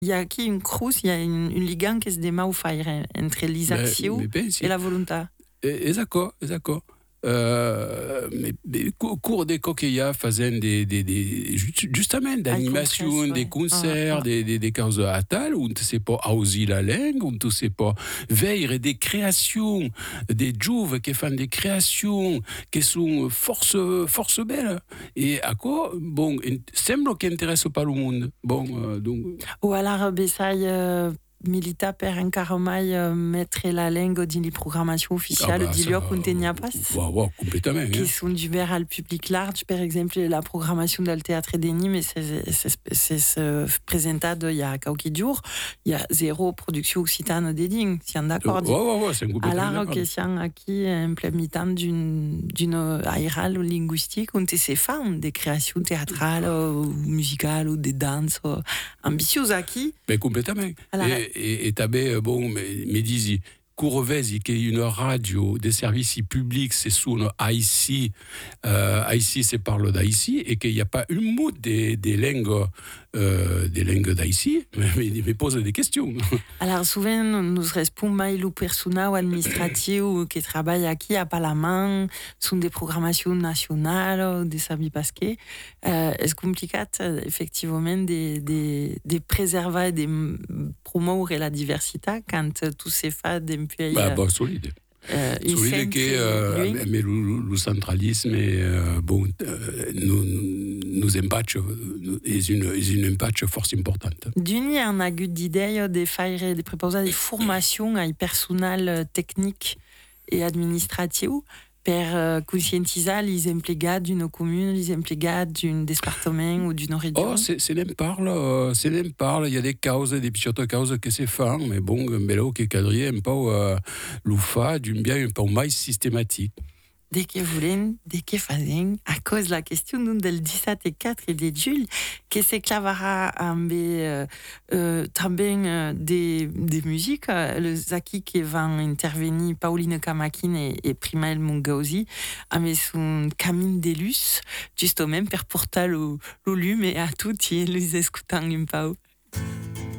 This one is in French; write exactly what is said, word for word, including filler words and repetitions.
il y a qui une cruz, il y a une, une ligan qui se déma au faire entre les actions et la volonté. Esatto, esatto. Euh, mais, mais au cours des coquillas faisaient des, des, des justement d'animation, des concerts, ah, ah. des, des, des causes à tal, où on ne sait pas auser la langue, on ne sait pas veiller des créations, des jouves qui font des créations qui sont force, force belles. Et à quoi, bon, semble qui intéresse pas le monde. Bon, euh, donc. Ou alors, Bessaï, euh, milita per encara mai uh, mettre la langue dans les programmations officielles ah bah, du lieu où on n'y a pas. Wow, wow, complètement. Qui hein. sont ouvertes au public large. Par exemple, la programmation du théâtre de Nîmes, c'est se présenté il y a quelques jours. Il y a zéro production occitane de Dignes. Si on est d'accord. Ouais, ouais, ouais, c'est complètement. Alors que si on a qui implémentant d'une d'une aérale linguistique, on s'est fait des créations théâtrales ou musicales ou des danses ambitieuses qui. Mais complètement. Alors, et et t'avais bon mais, mais dis Courvesi qui est une radio des services publics c'est sous Haïti euh, Haïti c'est parle d'Haïti et qu'il n'y a pas une mot des, des langues euh, des langues d'Haïti mais, mais, mais pose des questions. Alors souvent nous répondons le personnel ou administratif qui travaille ici à pas la main sont des programmations nationales des savis parce que euh, est compliqué effectivement de de de préserver des promouvoir la diversité quand tout s'est fait d'un pays bah, bah, solide. Euh, solide que euh, mais le, le centralisme est euh, bon euh, nous nous impacte est une est une impact force importante. D'une on a eu d'idées de faire de préparer des formations à personnel technique et administratif per conscientiser les employés d'une commune, les employés d'un département ou d'une région. Oh, c'est, c'est n'en parle, c'est n'en parle. Il y a des causes, des petites causes que c'est fait, mais bon, mais là, qui est cadré un peu euh, l'oufa d'une bien un peu moins systématique. Dès que voulez, dès que faisaient, à cause de la question nous del dix-sept et quatre et des Jules, que c'est clavara amb euh, euh, também euh, des des musiques, euh, le Zaki qui va intervenir Pauline Kamakin et, et Primael Mungauzi, avec son Camine d'Elus, juste au même per portal au, au lume et à tout, et les écoutant un peu.